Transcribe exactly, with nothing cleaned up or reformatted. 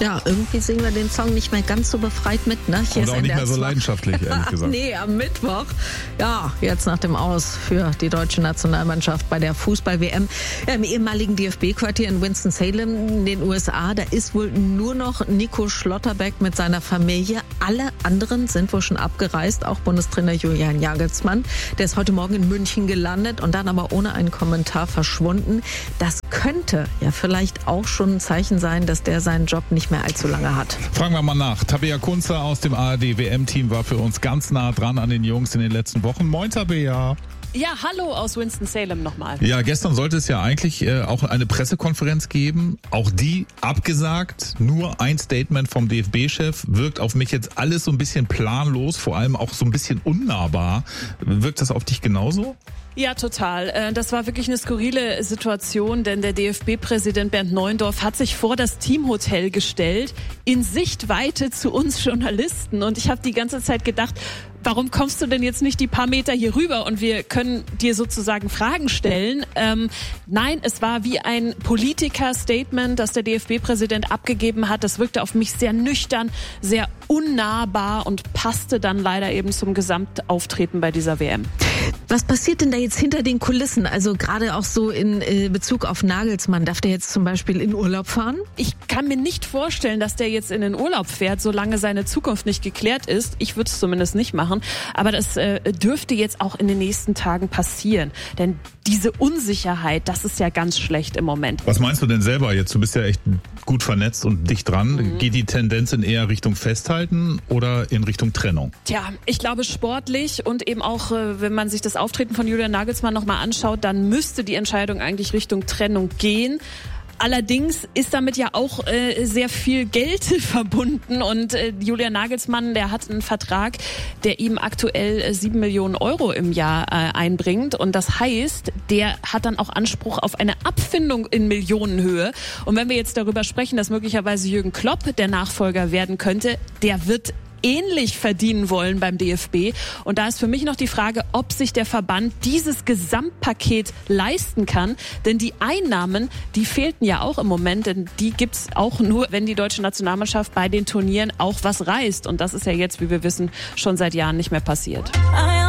Ja, irgendwie singen wir den Song nicht mehr ganz so befreit mit, ne? Hier Und ist auch nicht mehr so N D R zwei. leidenschaftlich, ehrlich gesagt. Nee, am Mittwoch. Ja, jetzt nach dem Aus für die deutsche Nationalmannschaft bei der Fußball-W M ja, im ehemaligen D F B-Quartier in Winston-Salem in den U S A. Da ist wohl nur noch Nico Schlotterbeck mit seiner Familie. Alle anderen sind wohl schon abgereist, auch Bundestrainer Julian Nagelsmann. Der ist heute Morgen in München gelandet und dann aber ohne einen Kommentar verschwunden. Das könnte ja vielleicht auch schon ein Zeichen sein, dass der seinen Job nicht mehr allzu lange hat. Fragen wir mal nach. Tabea Kunze aus dem A R D-W M-Team war für uns ganz nah dran an den Jungs in den letzten Wochen. Moin, Tabea. Ja, hallo aus Winston-Salem nochmal. Ja, gestern sollte es ja eigentlich äh, auch eine Pressekonferenz geben. Auch die abgesagt. Nur ein Statement vom D F B-Chef. Wirkt auf mich jetzt alles so ein bisschen planlos, vor allem auch so ein bisschen unnahbar. Wirkt das auf dich genauso? Ja, total. Das war wirklich eine skurrile Situation, denn der D F B-Präsident Bernd Neuendorf hat sich vor das Teamhotel gestellt, in Sichtweite zu uns Journalisten. Und ich habe die ganze Zeit gedacht, warum kommst du denn jetzt nicht die paar Meter hier rüber und wir können dir sozusagen Fragen stellen? Ähm, nein, es war wie ein Politiker-Statement, das der D F B-Präsident abgegeben hat. Das wirkte auf mich sehr nüchtern, sehr unnahbar und passte dann leider eben zum Gesamtauftreten bei dieser W M. Was passiert denn da jetzt hinter den Kulissen? Also gerade auch so in äh, Bezug auf Nagelsmann. Darf der jetzt zum Beispiel in Urlaub fahren? Ich kann mir nicht vorstellen, dass der jetzt in den Urlaub fährt, solange seine Zukunft nicht geklärt ist. Ich würde es zumindest nicht machen. Aber das äh, dürfte jetzt auch in den nächsten Tagen passieren. Denn diese Unsicherheit, das ist ja ganz schlecht im Moment. Was meinst du denn selber jetzt? Du bist ja echt gut vernetzt und dicht dran. Mhm. Geht die Tendenz in eher Richtung Festhalten oder in Richtung Trennung? Tja, ich glaube sportlich und eben auch, wenn man sich das Auftreten von Julian Nagelsmann nochmal anschaut, dann müsste die Entscheidung eigentlich Richtung Trennung gehen. Allerdings ist damit ja auch äh, sehr viel Geld verbunden und äh, Julian Nagelsmann, der hat einen Vertrag, der ihm aktuell äh, sieben Millionen Euro im Jahr äh, einbringt und das heißt, der hat dann auch Anspruch auf eine Abfindung in Millionenhöhe und wenn wir jetzt darüber sprechen, dass möglicherweise Jürgen Klopp der Nachfolger werden könnte, der wird ähnlich verdienen wollen beim D F B. Und da ist für mich noch die Frage, ob sich der Verband dieses Gesamtpaket leisten kann. Denn die Einnahmen, die fehlten ja auch im Moment. Denn die gibt's auch nur, wenn die deutsche Nationalmannschaft bei den Turnieren auch was reißt. Und das ist ja jetzt, wie wir wissen, schon seit Jahren nicht mehr passiert.